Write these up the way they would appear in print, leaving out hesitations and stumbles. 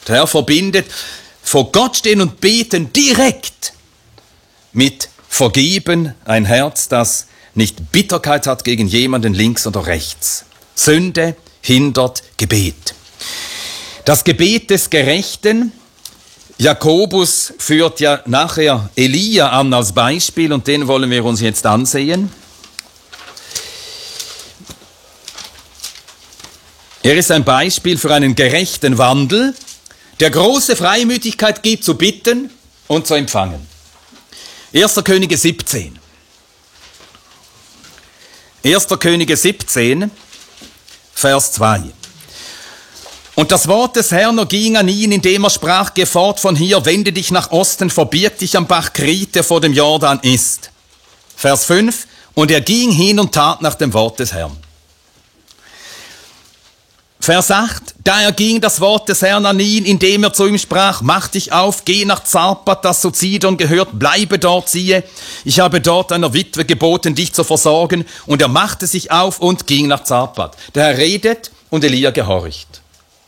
Der Herr verbindet vor Gott stehen und beten direkt mit Vergeben, ein Herz, das nicht Bitterkeit hat gegen jemanden links oder rechts. Sünde hindert Gebet. Das Gebet des Gerechten, Jakobus führt ja nachher Elia an als Beispiel und den wollen wir uns jetzt ansehen. Er ist ein Beispiel für einen gerechten Wandel, der große Freimütigkeit gibt, zu bitten und zu empfangen. 1. Könige 17. 1. Könige 17, Vers 2. Und das Wort des Herrn erging an ihn, indem er sprach, geh fort von hier, wende dich nach Osten, verbirg dich am Bach Krit, der vor dem Jordan ist. Vers 5. Und er ging hin und tat nach dem Wort des Herrn. Vers 8, da erging das Wort des Herrn an ihn, indem er zu ihm sprach, mach dich auf, geh nach Zarpat, das zu Zidon gehört, bleibe dort, siehe, ich habe dort einer Witwe geboten, dich zu versorgen. Und er machte sich auf und ging nach Zarpat. Der Herr redet und Elia gehorcht.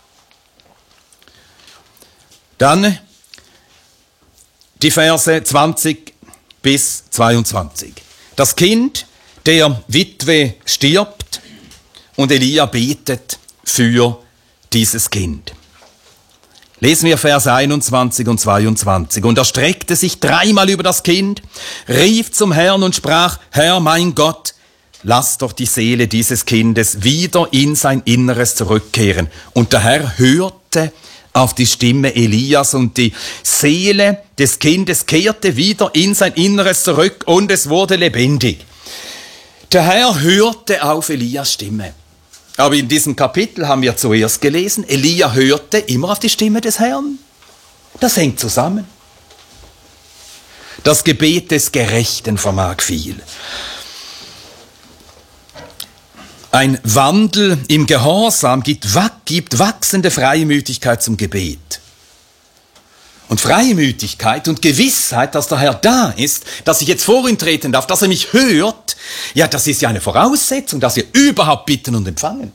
Dann die Verse 20 bis 22. Das Kind der Witwe stirbt und Elia betet für dieses Kind. Lesen wir Vers 21 und 22. Und er streckte sich dreimal über das Kind, rief zum Herrn und sprach, Herr mein Gott, lass doch die Seele dieses Kindes wieder in sein Inneres zurückkehren. Und der Herr hörte auf die Stimme Elias und die Seele des Kindes kehrte wieder in sein Inneres zurück und es wurde lebendig. Der Herr hörte auf Elias Stimme. Aber in diesem Kapitel haben wir zuerst gelesen, Elia hörte immer auf die Stimme des Herrn. Das hängt zusammen. Das Gebet des Gerechten vermag viel. Ein Wandel im Gehorsam gibt wachsende Freimütigkeit zum Gebet. Und Freimütigkeit und Gewissheit, dass der Herr da ist, dass ich jetzt vor ihn treten darf, dass er mich hört, ja, das ist ja eine Voraussetzung, dass wir überhaupt bitten und empfangen.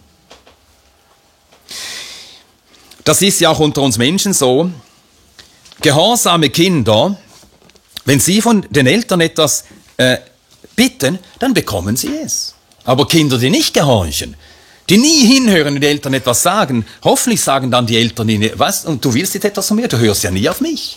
Das ist ja auch unter uns Menschen so. Gehorsame Kinder, wenn sie von den Eltern etwas bitten, dann bekommen sie es. Aber Kinder, die nicht gehorchen, die nie hinhören, wenn die Eltern etwas sagen, hoffentlich sagen dann die Eltern ihnen, was, und du willst jetzt etwas von mir, du hörst ja nie auf mich.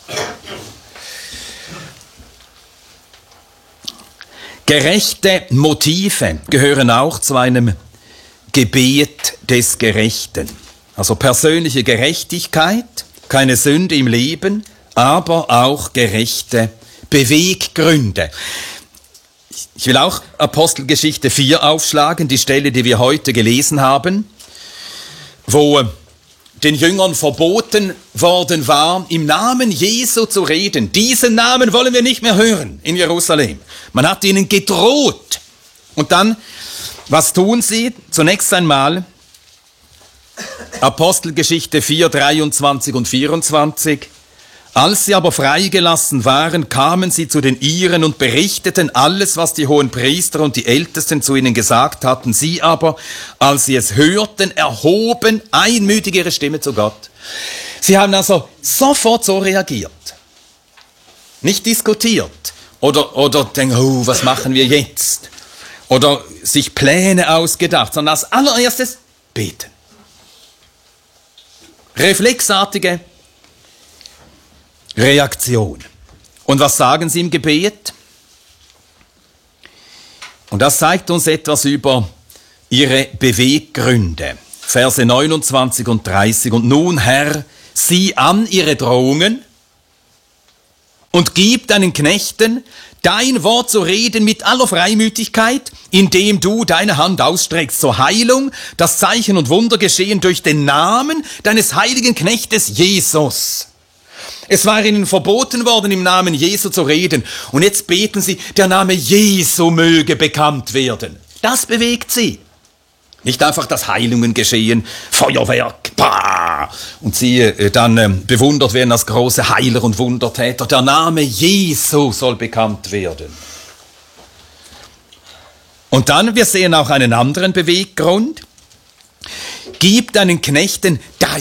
Gerechte Motive gehören auch zu einem Gebet des Gerechten. Also persönliche Gerechtigkeit, keine Sünde im Leben, aber auch gerechte Beweggründe. Ich will auch Apostelgeschichte 4 aufschlagen, die Stelle, die wir heute gelesen haben, wo den Jüngern verboten worden war, im Namen Jesu zu reden. Diesen Namen wollen wir nicht mehr hören in Jerusalem. Man hat ihnen gedroht. Und dann, was tun sie? Zunächst einmal Apostelgeschichte 4, 23 und 24. Als sie aber freigelassen waren, kamen sie zu den Iren und berichteten alles, was die Hohenpriester und die Ältesten zu ihnen gesagt hatten. Sie aber, als sie es hörten, erhoben einmütig ihre Stimme zu Gott. Sie haben also sofort so reagiert. Nicht diskutiert oder denken, oh, was machen wir jetzt? Oder sich Pläne ausgedacht, sondern als allererstes beten. Reflexartige Reaktion. Und was sagen sie im Gebet? Und das zeigt uns etwas über ihre Beweggründe. Verse 29 und 30. Und nun, Herr, sieh an ihre Drohungen und gib deinen Knechten dein Wort zu reden mit aller Freimütigkeit, indem du deine Hand ausstreckst zur Heilung, das Zeichen und Wunder geschehen durch den Namen deines heiligen Knechtes Jesus. Es war ihnen verboten worden, im Namen Jesu zu reden. Und jetzt beten sie, der Name Jesu möge bekannt werden. Das bewegt sie. Nicht einfach, dass Heilungen geschehen, Feuerwerk, bah, und sie dann bewundert werden als große Heiler und Wundertäter. Der Name Jesu soll bekannt werden. Und dann, wir sehen auch einen anderen Beweggrund. Gib deinen Knechten